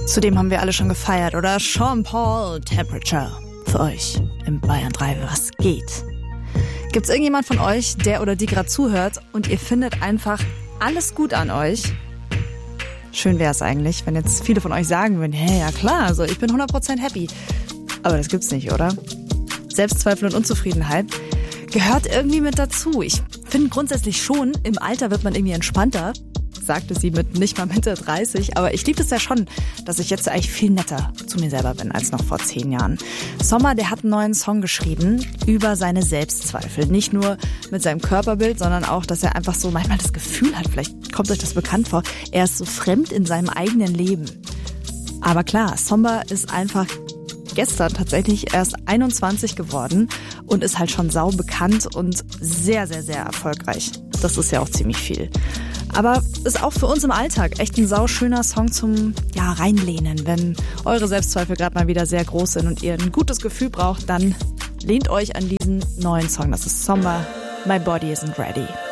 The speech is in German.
Zudem haben wir alle schon gefeiert, oder? Sean Paul, Temperature. Für euch im Bayern 3, was geht? Gibt's irgendjemand von euch, der oder die gerade zuhört und ihr findet einfach alles gut an euch? Schön wäre es eigentlich, wenn jetzt viele von euch sagen würden, hey, ja klar, also ich bin 100% happy. Aber das gibt's nicht, oder? Selbstzweifel und Unzufriedenheit gehört irgendwie mit dazu. Ich finde grundsätzlich schon, im Alter wird man irgendwie entspannter, sagte sie mit nicht mal Mitte 30. Aber ich liebe es ja schon, dass ich jetzt eigentlich viel netter zu mir selber bin als noch vor 10 Jahren. Sommer, der hat einen neuen Song geschrieben über seine Selbstzweifel. Nicht nur mit seinem Körperbild, sondern auch, dass er einfach so manchmal das Gefühl hat, vielleicht kommt euch das bekannt vor, er ist so fremd in seinem eigenen Leben. Aber klar, Sommer ist einfach gestern tatsächlich erst 21 geworden und ist halt schon sau bekannt und sehr, sehr, sehr erfolgreich. Das ist ja auch ziemlich viel. Aber ist auch für uns im Alltag echt ein sauschöner Song zum Reinlehnen. Wenn eure Selbstzweifel gerade mal wieder sehr groß sind und ihr ein gutes Gefühl braucht, dann lehnt euch an diesen neuen Song. Das ist Sommer, My Body Isn't Ready.